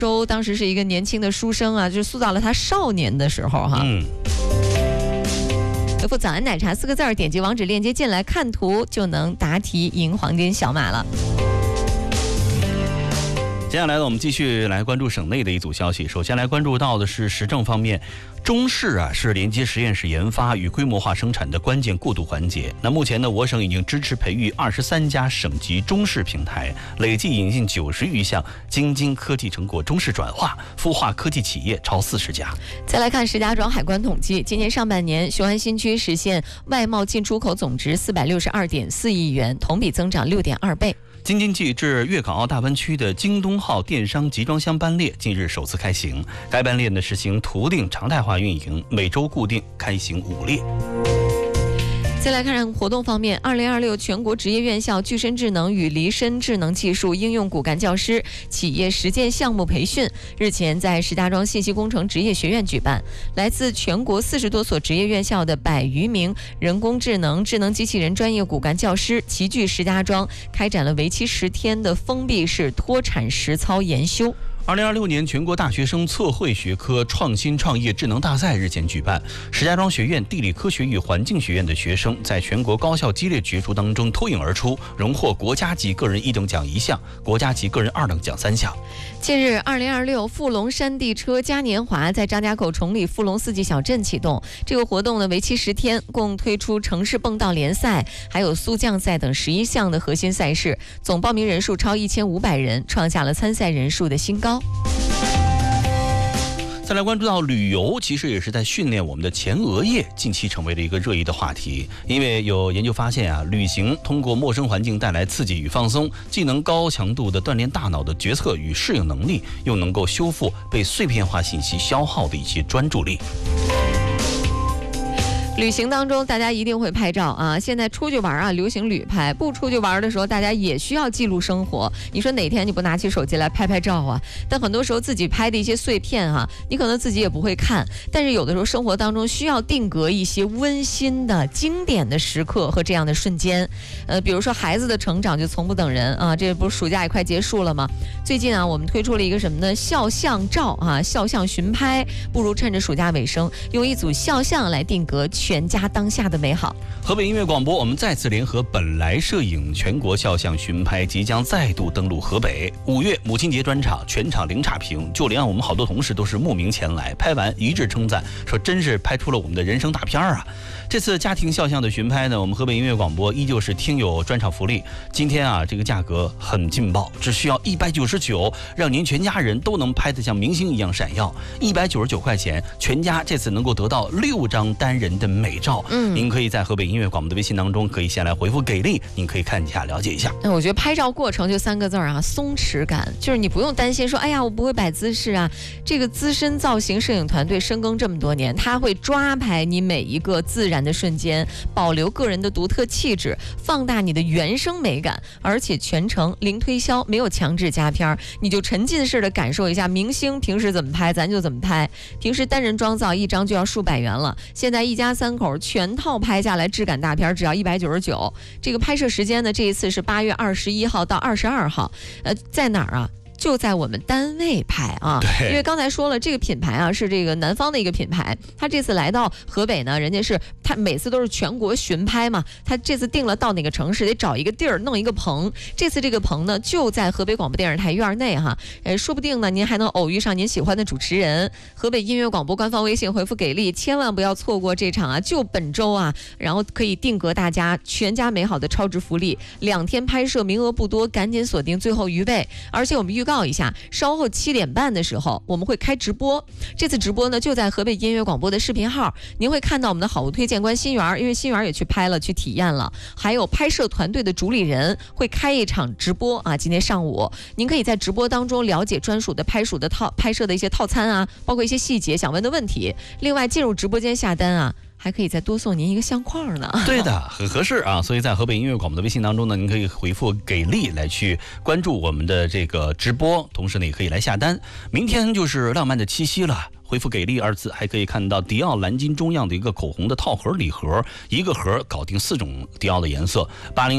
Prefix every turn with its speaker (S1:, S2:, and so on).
S1: 周当时是一个年轻的书生啊，就是塑造了他少年的时候哈。回复早安奶茶4个字，点击网址链接进来看图就能答题赢黄金小马了。
S2: 接下来呢，我们继续来关注省内的一组消息。首先来关注到的是时政方面，中试是连接实验室研发与规模化生产的关键过渡环节。那目前呢，我省已经支持培育23家省级中试平台，累计引进90余项京津科技成果中试转化，孵化科技企业超40家。
S1: 再来看石家庄海关统计，今年上半年雄安新区实现外贸进出口总值462.4亿元，同比增长6.2倍。
S2: 京津冀至粤港澳大湾区的京东号电商集装箱班列近日首次开行，该班列呢实行图定常态化运营，每周固定开行5列。
S1: 再来看活动方面，2026全国职业院校具身智能与离身智能技术应用骨干教师企业实践项目培训日前在石家庄信息工程职业学院举办，来自全国40多所职业院校的100余名人工智能、智能机器人专业骨干教师齐聚石家庄，开展了为期10天的封闭式脱产实操研修。
S2: 2026年全国大学生测绘学科创新创业智能大赛日前举办，石家庄学院地理科学与环境学院的学生在全国高校激烈角逐当中脱颖而出，荣获国家级个人1等奖1项，国家级个人2等奖3项。
S1: 近日，2026富龙山地车嘉年华在张家口崇礼富龙4季小镇启动。这个活动呢为期10天，共推出城市蹦道联赛，还有速降赛等11项的核心赛事，总报名人数超1500人，创下了参赛人数的新高。
S2: 再来关注到旅游，其实也是在训练我们的前额叶，近期成为了一个热议的话题。因为有研究发现旅行通过陌生环境带来刺激与放松，既能高强度的锻炼大脑的决策与适应能力，又能够修复被碎片化信息消耗的一些专注力。
S1: 旅行当中大家一定会拍照啊，现在出去玩流行旅拍，不出去玩的时候大家也需要记录生活。你说哪天你不拿起手机来拍拍照啊？但很多时候自己拍的一些碎片你可能自己也不会看，但是有的时候生活当中需要定格一些温馨的经典的时刻和这样的瞬间。比如说孩子的成长就从不等人啊，这不是暑假也快结束了吗？最近我们推出了一个什么呢？肖像照肖像寻拍，不如趁着暑假尾声，用一组肖像来定格全家当下的美好。
S2: 河北音乐广播，我们再次联合本来摄影全国肖像寻拍即将再度登陆河北。5月母亲节专场，全场零差评，就连我们好多同事都是慕名前来，拍完一致称赞，说真是拍出了我们的人生大片啊！这次家庭肖像的寻拍呢，我们河北音乐广播依旧是听友专场福利。今天这个价格很劲爆，只需要199，让您全家人都能拍得像明星一样闪耀。199块钱，全家这次能够得到6张单人的美照。您可以在河北音乐广播的微信当中，可以先来回复给力，您可以看一下了解一下。
S1: 那我觉得拍照过程就3个字松弛感，就是你不用担心说，哎呀，我不会摆姿势啊。这个资深造型摄影团队深耕这么多年，他会抓拍你每一个自然的瞬间，保留个人的独特气质，放大你的原生美感，而且全程零推销，没有强制加片，你就沉浸式的感受一下明星平时怎么拍，咱就怎么拍。平时单人妆造一张就要数百元了，现在一家3口全套拍下来，质感大片只要199。这个拍摄时间呢，这一次是8月21号到22号，在哪儿就在我们单位拍因为刚才说了，这个品牌是这个南方的一个品牌，他这次来到河北呢，人家是他每次都是全国巡拍嘛，他这次定了到哪个城市得找一个地儿弄一个棚，这次这个棚呢就在河北广播电视台院内说不定呢您还能偶遇上您喜欢的主持人。河北音乐广播官方微信回复给力，千万不要错过这场就本周然后可以定格大家全家美好的超值福利，2天拍摄名额不多，赶紧锁定最后1位。而且我们预告一下，稍后7点半的时候我们会开直播，这次直播呢就在河北音乐广播的视频号，您会看到我们的好物推荐官新源，因为新源也去拍了去体验了，还有拍摄团队的主理人会开一场直播今天上午您可以在直播当中了解专属的拍摄的一些套餐包括一些细节想问的问题。另外进入直播间下单还可以再多送您一个相框呢。
S2: 对的，很合适所以在河北音乐广播的微信当中呢，您可以回复给力来去关注我们的这个直播，同时呢也可以来下单。明天就是浪漫的七夕了，回复给力2字还可以看到迪奥蓝金中样的一个口红的套盒礼盒，一个盒搞定4种迪奥的颜色。80